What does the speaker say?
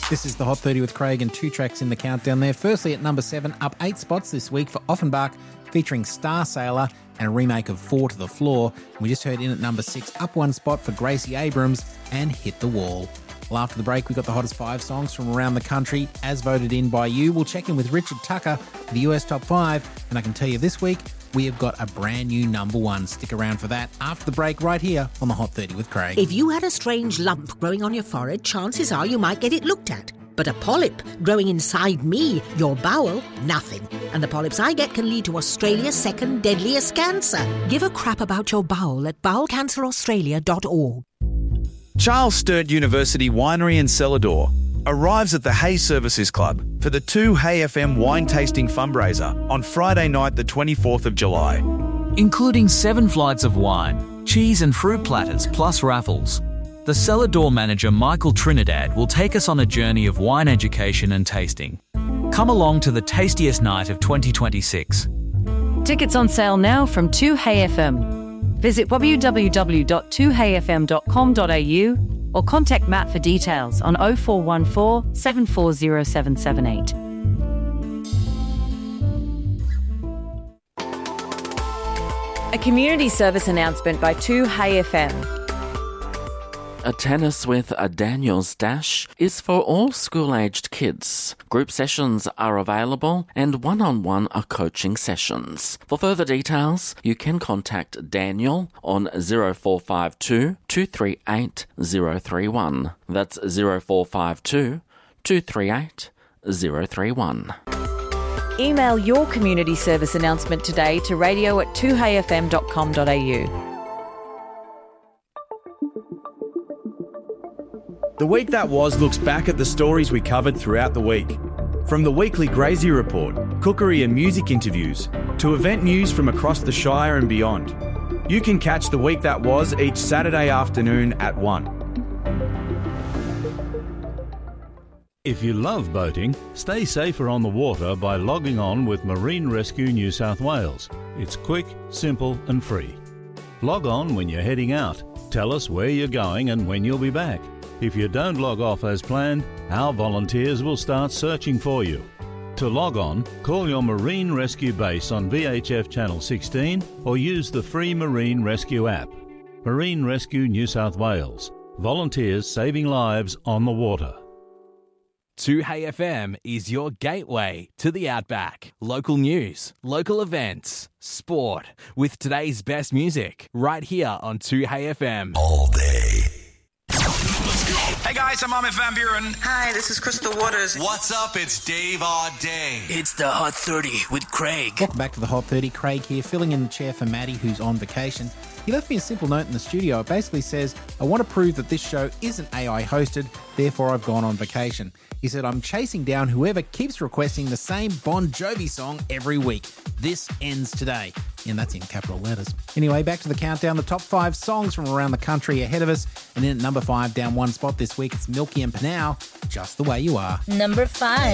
This is the Hot 30 with Craig and 2 tracks in the countdown there. Firstly, at number 7, up 8 spots this week for Offenbach, featuring Star Sailor and a remake of 4 to the Floor. We just heard in at number 6, up 1 spot for Gracie Abrams and Hit the Wall. Well, after the break, we got the hottest 5 songs from around the country, as voted in by you. We'll check in with Richard Tucker for the US Top 5, and I can tell you this week, we have got a brand new number 1. Stick around for that after the break right here on the Hot 30 with Craig. If you had a strange lump growing on your forehead, chances are you might get it looked at. But a polyp growing inside me, your bowel, nothing. And the polyps I get can lead to Australia's second deadliest cancer. Give a crap about your bowel at bowelcanceraustralia.org. Charles Sturt University Winery and Cellar Door arrives at the Hay Services Club for the 2 Hay FM wine tasting fundraiser on Friday night the 24th of July. Including 7 flights of wine, cheese and fruit platters plus raffles. The Cellar Door manager Michael Trinidad will take us on a journey of wine education and tasting. Come along to the tastiest night of 2026. Tickets on sale now from 2 Hay FM. Visit www.2hayfm.com.au or contact Matt for details on 0414 740778. A community service announcement by 2 Hay FM. A Tennis with a Daniel's Dash is for all school-aged kids. Group sessions are available and one-on-one are coaching sessions. For further details, you can contact Daniel on 0452 238 031. That's 0452 238 031. Email your community service announcement today to radio@2hayfm.com.au. The Week That Was looks back at the stories we covered throughout the week. From the weekly Gracie Report, cookery and music interviews, to event news from across the Shire and beyond. You can catch The Week That Was each Saturday afternoon at 1. If you love boating, stay safer on the water by logging on with Marine Rescue New South Wales. It's quick, simple and free. Log on when you're heading out. Tell us where you're going and when you'll be back. If you don't log off as planned, our volunteers will start searching for you. To log on, call your Marine Rescue base on VHF Channel 16 or use the free Marine Rescue app. Marine Rescue New South Wales. Volunteers saving lives on the water. 2 Hay FM is your gateway to the Outback. Local news, local events, sport, with today's best music, right here on 2 Hay FM. All day. Hey guys, I'm Ahmed Van Buren. Hi, this is Crystal Waters. What's up? It's Dave Auday. It's the Hot 30 with Craig. Welcome back to the Hot 30. Craig here, filling in the chair for Maddie, who's on vacation. He left me a simple note in the studio. It basically says, I want to prove that this show isn't AI hosted, therefore I've gone on vacation. He said, I'm chasing down whoever keeps requesting the same Bon Jovi song every week. This ends today. And that's in capital letters. Anyway, back to the countdown. The top 5 songs from around the country ahead of us. And then at number 5, down 1 spot this week, it's Milky and Panau, Just the Way You Are. Number 5.